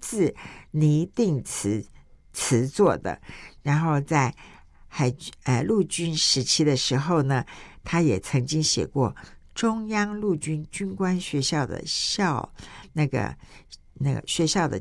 自拟定词做的。然后在陆军时期的时候呢，他也曾经写过中央陆军军官学校的那个学校的